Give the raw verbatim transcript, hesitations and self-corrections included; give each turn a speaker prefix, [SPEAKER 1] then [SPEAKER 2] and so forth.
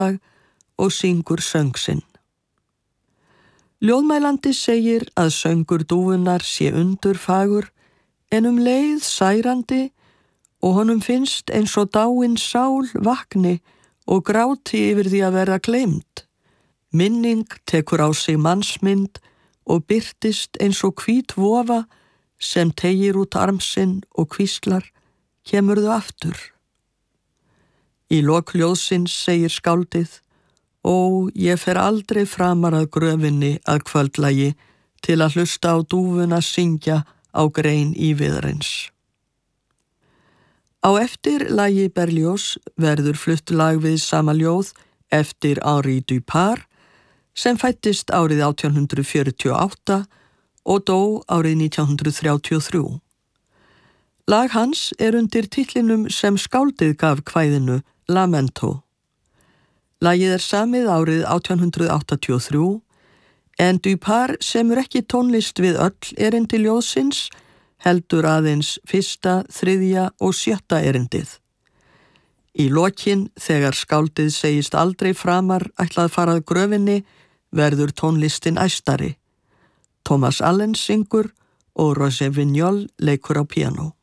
[SPEAKER 1] og syngur söng sinn. Ljóðmælandi segir að söngur dúfunnar sé undurfagur en um leið særandi og honum finnst eins og dáin sál vakni og gráti yfir því að verða gleymd. Minning tekur á sig mannsmynd og birtist eins og hvít vofa sem tegir út armsinn og hvíslar, kemurðu aftur. Í lok ljóðsins segir skáldið: Ó, ég fer aldrei framar að gröfinni að kvöldlagi til að hlusta á dúfuna syngja á grein íviðarins. Á eftir lagi Berlioz verður flutt lag við sama ljóð eftir Henri Dupart sem fæddist árið átján hundrað fjörutíu og átta og dó árið nítján hundrað þrjátíu og þrjú. Lag hans er undir titlinum sem skáldið gaf kvæðinu Lamento. Lagið er samið árið átján hundrað áttatíu og þrjú en Dupart semur ekki tónlist við öll erindi ljóðsins, heldur aðeins fyrsta, þriðja og sjötta erindið. Í lokin, þegar skáldið segist aldrei framar ætlað farað gröfinni, verður tónlistin æstari. Thomas Allen syngur og Roger Vignol leikur á píanó.